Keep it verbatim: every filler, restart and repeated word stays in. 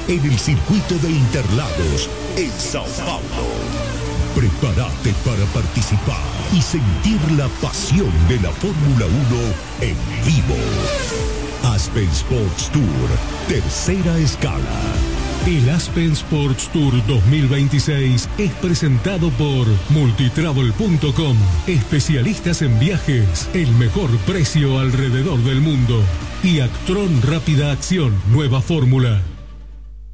en el circuito de Interlagos, en Sao Paulo. Prepárate para participar y sentir la pasión de la Fórmula uno en vivo. Aspen Sports Tour, tercera escala. El Aspen Sports Tour dos mil veintiséis es presentado por multitravel punto com, especialistas en viajes, el mejor precio alrededor del mundo. Y Actron Rápida Acción, nueva fórmula.